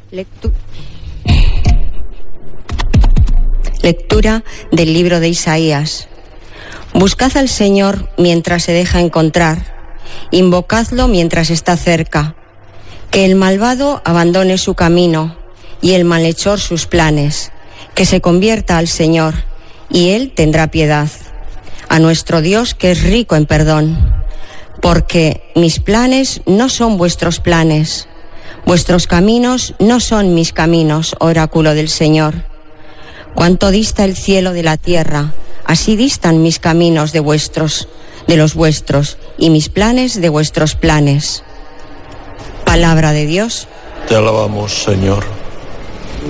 Lectura del libro de Isaías. Buscad al Señor mientras se deja encontrar, invocadlo mientras está cerca. Que el malvado abandone su camino y el malhechor sus planes, que se convierta al Señor y Él tendrá piedad, a nuestro Dios que es rico en perdón. Porque mis planes no son vuestros planes, vuestros caminos no son mis caminos, oráculo del Señor. Cuánto dista el cielo de la tierra, así distan mis caminos de los vuestros, y mis planes de vuestros planes. Palabra de Dios. Te alabamos, Señor.